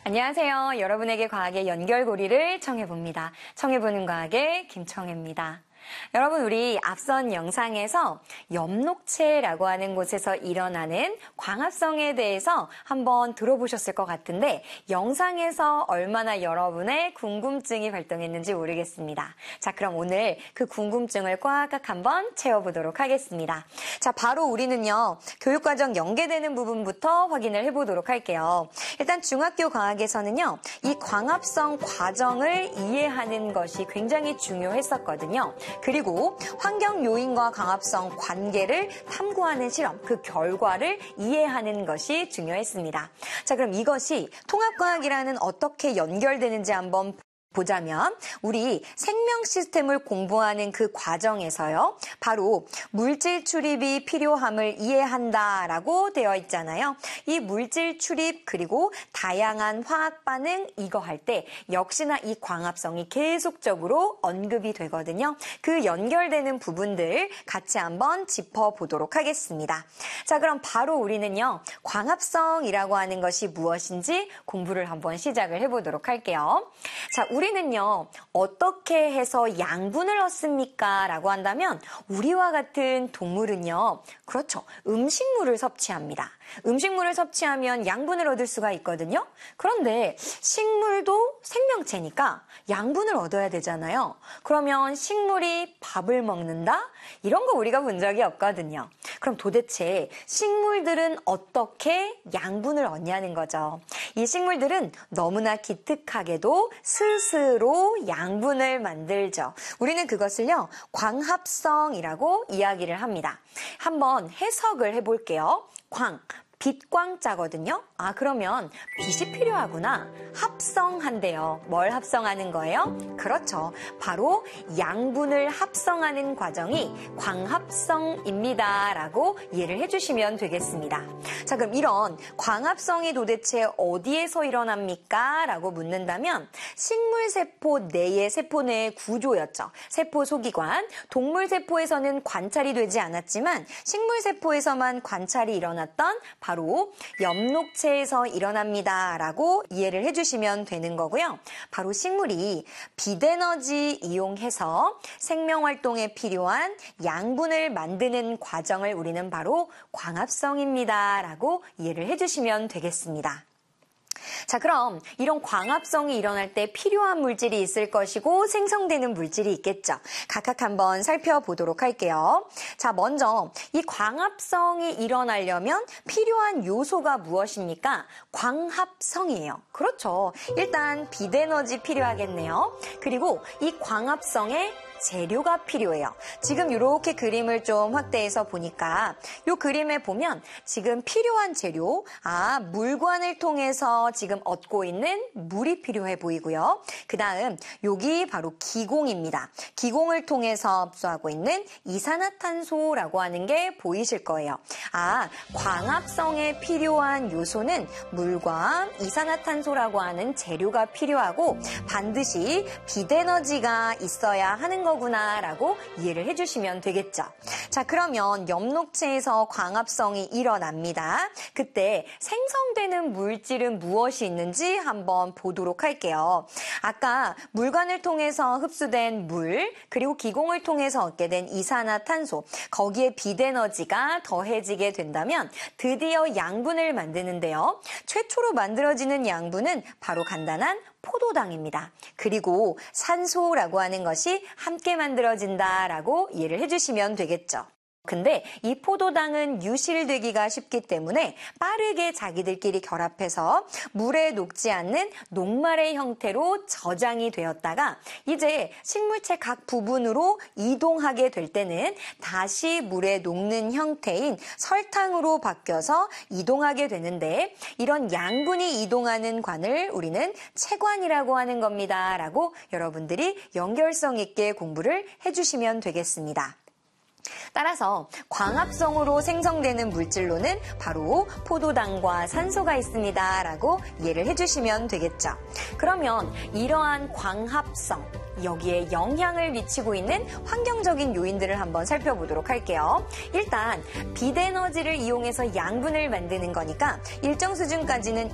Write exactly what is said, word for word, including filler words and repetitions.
안녕하세요. 여러분에게 과학의 연결고리를 청해봅니다. 청해보는 과학의 김청혜입니다. 여러분, 우리 앞선 영상에서 엽록체라고 하는 곳에서 일어나는 광합성에 대해서 한번 들어보셨을 것 같은데 영상에서 얼마나 여러분의 궁금증이 발동했는지 모르겠습니다. 자, 그럼 오늘 그 궁금증을 꽉꽉 한번 채워보도록 하겠습니다. 자, 바로 우리는요, 교육과정 연계되는 부분부터 확인을 해보도록 할게요. 일단 중학교 과학에서는요, 이 광합성 과정을 이해하는 것이 굉장히 중요했었거든요. 그리고 환경 요인과 광합성 관계를 탐구하는 실험, 그 결과를 이해하는 것이 중요했습니다. 자, 그럼 이것이 통합과학이라는 어떻게 연결되는지 한번 보자면 우리 생명 시스템을 공부하는 그 과정에서요, 바로 물질 출입이 필요함을 이해한다라고 되어 있잖아요. 이 물질 출입 그리고 다양한 화학 반응 이거 할 때 역시나 이 광합성이 계속적으로 언급이 되거든요. 그 연결되는 부분들 같이 한번 짚어보도록 하겠습니다. 자, 그럼 바로 우리는요, 광합성이라고 하는 것이 무엇인지 공부를 한번 시작을 해보도록 할게요. 자, 우리 우리는요, 어떻게 해서 양분을 얻습니까? 라고 한다면 우리와 같은 동물은요, 그렇죠, 음식물을 섭취합니다. 음식물을 섭취하면 양분을 얻을 수가 있거든요. 그런데 식물도 생명체니까 양분을 얻어야 되잖아요. 그러면 식물이 밥을 먹는다? 이런 거 우리가 본 적이 없거든요. 그럼 도대체 식물들은 어떻게 양분을 얻냐는 거죠. 이 식물들은 너무나 기특하게도 스스로 양분을 만들죠. 우리는 그것을요, 광합성이라고 이야기를 합니다. 한번 해석을 해볼게요. 광. 빛광자거든요. 아, 그러면 빛이 필요하구나. 합성한대요. 뭘 합성하는 거예요? 그렇죠. 바로 양분을 합성하는 과정이 광합성입니다. 라고 이해를 해주시면 되겠습니다. 자, 그럼 이런 광합성이 도대체 어디에서 일어납니까? 라고 묻는다면 식물세포 내의 세포 내의 구조였죠. 세포 소기관. 동물세포에서는 관찰이 되지 않았지만 식물세포에서만 관찰이 일어났던 바로 엽록체에서 일어납니다. 라고 이해를 해주시면 되는 거고요. 바로 식물이 빛에너지 이용해서 생명활동에 필요한 양분을 만드는 과정을 우리는 바로 광합성입니다. 라고 이해를 해주시면 되겠습니다. 자, 그럼 이런 광합성이 일어날 때 필요한 물질이 있을 것이고 생성되는 물질이 있겠죠. 각각 한번 살펴보도록 할게요. 자, 먼저 이 광합성이 일어나려면 필요한 요소가 무엇입니까? 광합성이에요. 그렇죠. 일단 빛에너지 필요하겠네요. 그리고 이 광합성에 재료가 필요해요. 지금 이렇게 그림을 좀 확대해서 보니까 이 그림에 보면 지금 필요한 재료, 아, 물관을 통해서 지금 얻고 있는 물이 필요해 보이고요. 그 다음 여기 바로 기공입니다. 기공을 통해서 흡수하고 있는 이산화탄소라고 하는 게 보이실 거예요. 아, 광합성에 필요한 요소는 물과 이산화탄소라고 하는 재료가 필요하고 반드시 빛에너지가 있어야 하는 거 구나라고 이해를 해주시면 되겠죠. 자, 그러면 엽록체에서 광합성이 일어납니다. 그때 생성되는 물질은 무엇이 있는지 한번 보도록 할게요. 아까 물관을 통해서 흡수된 물, 그리고 기공을 통해서 얻게 된 이산화탄소, 거기에 빛에너지가 더해지게 된다면 드디어 양분을 만드는데요. 최초로 만들어지는 양분은 바로 간단한 포도당입니다. 그리고 산소라고 하는 것이 함께 만들어진다라고 이해를 해주시면 되겠죠. 근데 이 포도당은 유실되기가 쉽기 때문에 빠르게 자기들끼리 결합해서 물에 녹지 않는 녹말의 형태로 저장이 되었다가 이제 식물체 각 부분으로 이동하게 될 때는 다시 물에 녹는 형태인 설탕으로 바뀌어서 이동하게 되는데 이런 양분이 이동하는 관을 우리는 체관이라고 하는 겁니다. 라고 여러분들이 연결성 있게 공부를 해주시면 되겠습니다. 따라서 광합성으로 생성되는 물질로는 바로 포도당과 산소가 있습니다. 라고 이해를 해주시면 되겠죠. 그러면 이러한 광합성, 여기에 영향을 미치고 있는 환경적인 요인들을 한번 살펴보도록 할게요. 일단 빛에너지를 이용해서 양분을 만드는 거니까 일정 수준까지는